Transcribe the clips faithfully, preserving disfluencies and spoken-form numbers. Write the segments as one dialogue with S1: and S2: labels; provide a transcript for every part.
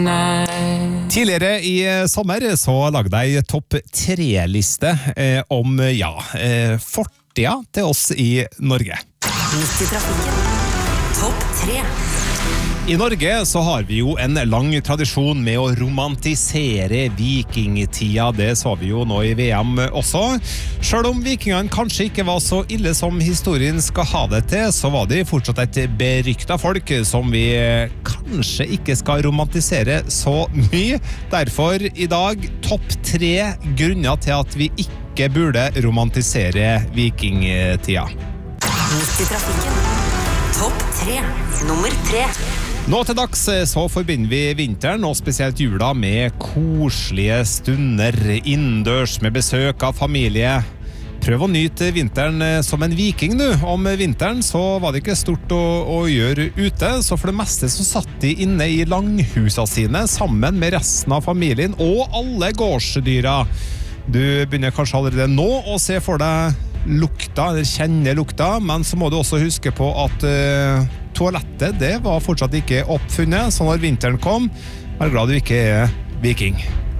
S1: Tidligere i sommer så lagde jeg topp tre-liste eh, om, ja, eh, fortida til oss i Norge.
S2: Midt i trafikken. Topp tre.
S1: I Norge så har vi jo en lang tradisjon med å romantisere vikingtida. Det så vi jo nå i V M også. Selv om vikingene kanskje ikke var så ille som historien skal ha det til, så var de fortsatt et beryktet folk som vi kanskje ikke skal romantisere så mye. Derfor i dag topp tre grunner til at vi ikke burde romantisere vikingtida.
S2: Midt i trafikken. Topp tre. Nummer tre.
S1: Nå til dags så forbinder vi vinteren, og spesielt jula, med koselige stunder innendørs med besøk av familie. Prøv å nyte vinteren som en viking nu. Om vinteren så var det ikke stort å, å gjøre ute, så for det meste så satt de inne i langhusa sine sammen med resten av familien og alle gårdsdyra. Du begynner kanskje allerede nå å se for deg lukta, eller kjenne lukta, men så må du også huske på at uh, toalettet, det var fortsatt ikke oppfunnet, så når vinteren kom, er glad du ikke er viking.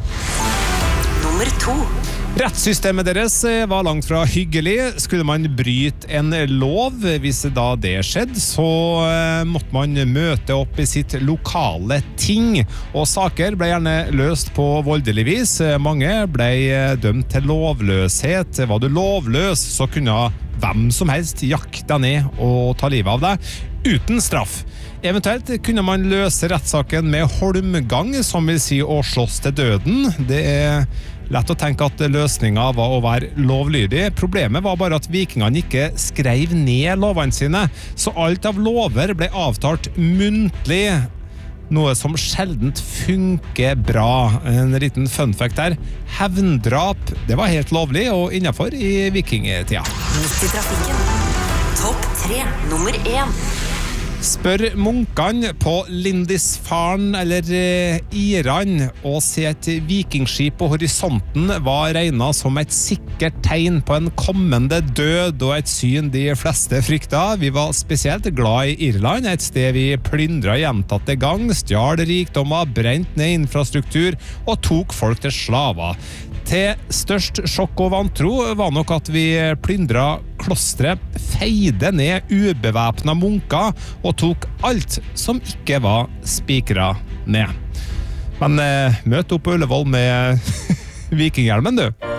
S2: Nummer to.
S1: Rettssystemet deres var langt fra hyggelig. Skulle man bryte en lov, hvis da det skjedde, så måtte man møte opp i sitt lokale ting, og saker ble gjerne løst på voldelig vis. Mange ble dømt til lovløshet. Var du lovløs, så kunne hvem som helst jakke deg ned og ta livet av deg, uten straff. Eventuelt kunne man løse rettssaken med holmgang, som vil si å slåss til døden. Det er lett å tenke at løsningen var å være lovlydig. Problemet var bare at vikingene ikke skrev ned lovene sine, så alt av lover ble avtalt muntlig, noe som sjeldent funker bra. En liten fun fact der. Hevndrap, det var helt lovlig og innenfor i vikingtida.
S2: Midt i trafikken. Topp tre. Nummer én.
S1: Spør munkene på Lindisfarne eller eh, Iran og se et vikingskip på horisonten var regnet som et sikkert tegn på en kommende død og et syn de fleste frykta. Vi var spesielt glad i Irland, et sted vi plyndret gjentatte gang, stjal rikdommer, brent ned infrastruktur og tok folk til slaver. Til størst sjokk og vantro var nok at vi plyndret klostre, feide ned ubevæpna munker og tok alt som ikke var spikret ned. Men eh, møt opp på Ullevål med vikinghjelmen, du.